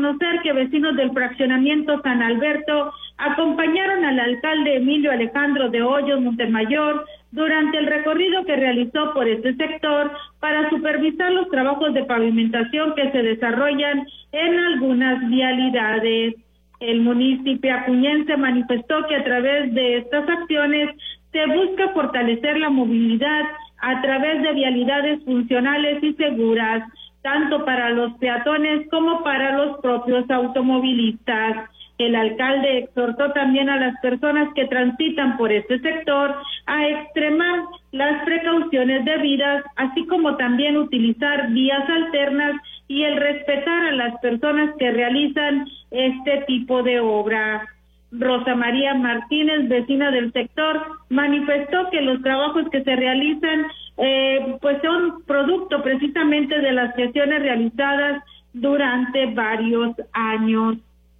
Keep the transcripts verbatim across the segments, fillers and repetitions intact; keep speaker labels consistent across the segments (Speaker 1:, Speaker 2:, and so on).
Speaker 1: conocer que vecinos del fraccionamiento San Alberto acompañaron al alcalde Emilio Alejandro de Hoyos Montemayor durante el recorrido que realizó por este sector para supervisar los trabajos de pavimentación que se desarrollan en algunas vialidades. El municipio acuñense manifestó que a través de estas acciones se busca fortalecer la movilidad a través de vialidades funcionales y seguras, tanto para los peatones como para los propios automovilistas. El alcalde exhortó también a las personas que transitan por este sector a extremar las precauciones debidas, así como también utilizar vías alternas y el respetar a las personas que realizan este tipo de obra. Rosa María Martínez, vecina del sector, manifestó que los trabajos que se realizan eh, pues son producto precisamente de las gestiones realizadas durante varios años.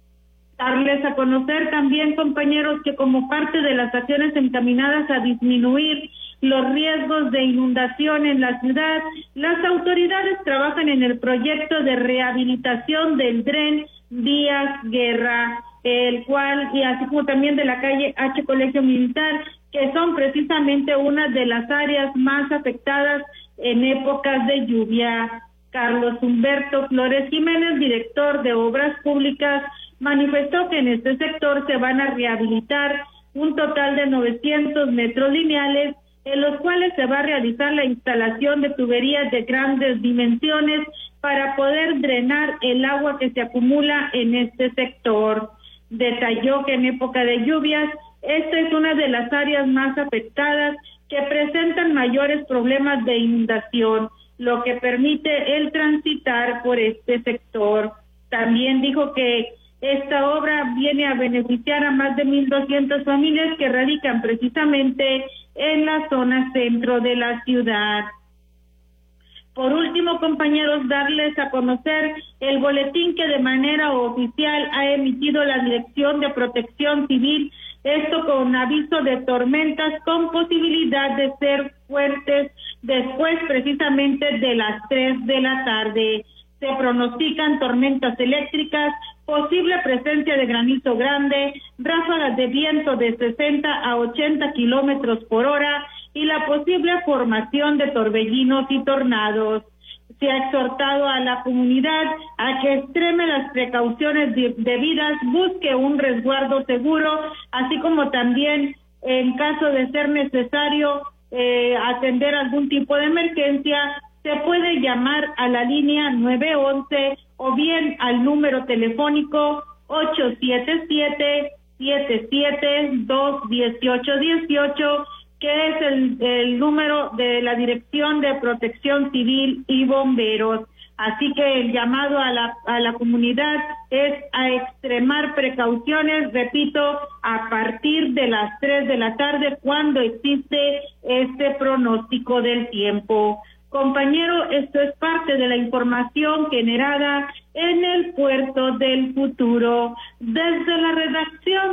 Speaker 1: Darles a conocer también, compañeros, que como parte de las acciones encaminadas a disminuir los riesgos de inundación en la ciudad, las autoridades trabajan en el proyecto de rehabilitación del Dren Díaz Guerra, el cual, y así como también de la calle H Colegio Militar, que son precisamente una de las áreas más afectadas en épocas de lluvia. Carlos Humberto Flores Jiménez, director de Obras Públicas, manifestó que en este sector se van a rehabilitar un total de novecientos metros lineales, en los cuales se va a realizar la instalación de tuberías de grandes dimensiones para poder drenar el agua que se acumula en este sector. Detalló que en época de lluvias, esta es una de las áreas más afectadas que presentan mayores problemas de inundación, lo que permite el transitar por este sector. También dijo que esta obra viene a beneficiar a más de mil doscientas familias que radican precisamente en la zona centro de la ciudad. Por último, compañeros, darles a conocer el boletín que de manera oficial ha emitido la Dirección de Protección Civil, esto con aviso de tormentas con posibilidad de ser fuertes después precisamente de las tres de la tarde. Se pronostican tormentas eléctricas, posible presencia de granizo grande, ráfagas de viento de sesenta a ochenta kilómetros por hora y la posible formación de torbellinos y tornados. Se ha exhortado a la comunidad a que extreme las precauciones de- debidas, busque un resguardo seguro, así como también, en caso de ser necesario, eh, atender algún tipo de emergencia, se puede llamar a la línea nueve once o bien al número telefónico ocho siete siete, siete siete dos, uno ocho uno ocho, que es el, el número de la Dirección de Protección Civil y Bomberos. Así que el llamado a la, a la comunidad es a extremar precauciones, repito, a partir de las tres de la tarde cuando existe este pronóstico del tiempo. Compañero, esto es parte de la información generada en el Puerto del Futuro. Desde la redacción